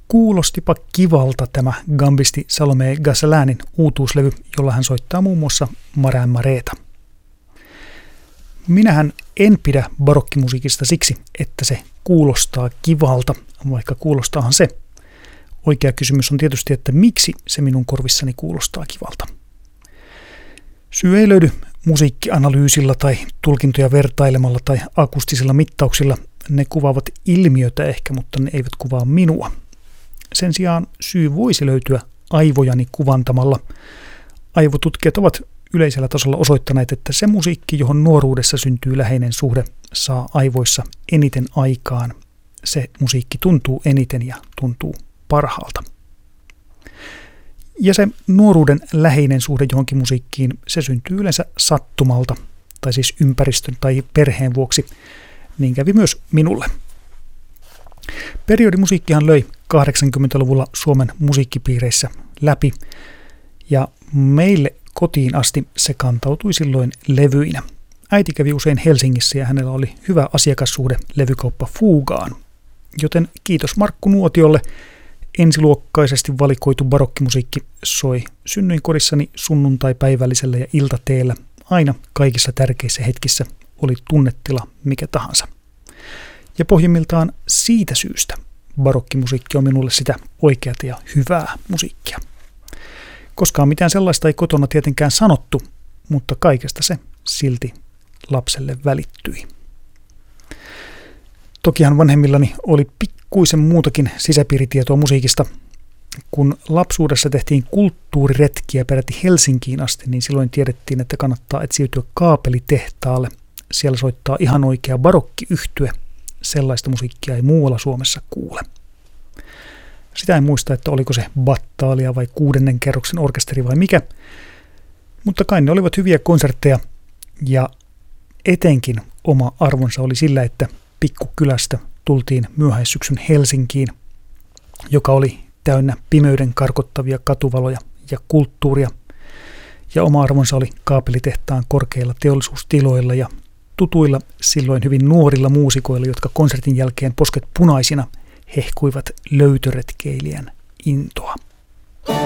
Kuulostipa kivalta tämä gambisti Salome Ghazalanin uutuuslevy, jolla hän soittaa muun muassa Marään Mareeta. Minähän en pidä barokkimusiikista siksi, että se kuulostaa kivalta, vaikka kuulostaahan se. Oikea kysymys on tietysti, että miksi se minun korvissani kuulostaa kivalta. Syy ei löydy musiikkianalyysillä tai tulkintoja vertailemalla tai akustisilla mittauksilla. Ne kuvaavat ilmiötä ehkä, mutta ne eivät kuvaa minua. Sen sijaan syy voisi löytyä aivojani kuvantamalla. Aivotutkijat ovat yleisellä tasolla osoittaneet, että se musiikki, johon nuoruudessa syntyy läheinen suhde, saa aivoissa eniten aikaan. Se musiikki tuntuu eniten ja tuntuu parhaalta. Ja se nuoruuden läheinen suhde johonkin musiikkiin, se syntyy yleensä sattumalta, tai siis ympäristön tai perheen vuoksi. Niin kävi myös minulle. Periodimusiikkihan löi 80-luvulla Suomen musiikkipiireissä läpi, ja meille kotiin asti se kantautui silloin levyinä. Äiti kävi usein Helsingissä ja hänellä oli hyvä asiakassuhde levykauppa Fugaan, joten kiitos Markku Nuotiolle. Ensiluokkaisesti valikoitu barokkimusiikki soi synnyinkodissani sunnuntai-päivällisellä ja iltateellä aina kaikissa tärkeissä hetkissä, oli tunnetila mikä tahansa. Ja pohjimmiltaan siitä syystä barokkimusiikki on minulle sitä oikeata ja hyvää musiikkia. Koskaan mitään sellaista ei kotona tietenkään sanottu, mutta kaikesta se silti lapselle välittyi. Tokihan vanhemmillani oli pikkuisen muutakin sisäpiiritietoa musiikista. Kun lapsuudessa tehtiin kulttuuriretkiä peräti Helsinkiin asti, niin silloin tiedettiin, että kannattaa etsiytyä kaapelitehtaalle. Siellä soittaa ihan oikea barokkiyhtye. Sellaista musiikkia ei muualla Suomessa kuule. Sitä en muista, että oliko se battaalia vai 6. kerroksen orkesteri vai mikä. Mutta kai ne olivat hyviä konsertteja ja etenkin oma arvonsa oli sillä, että pikkukylästä tultiin myöhäissyksyn Helsinkiin, joka oli täynnä pimeyden karkottavia katuvaloja ja kulttuuria. Ja oma arvonsa oli kaapelitehtaan korkeilla teollisuustiloilla ja tutuilla silloin hyvin nuorilla muusikoilla, jotka konsertin jälkeen posket punaisina hehkuivat löytöretkeilijän intoa.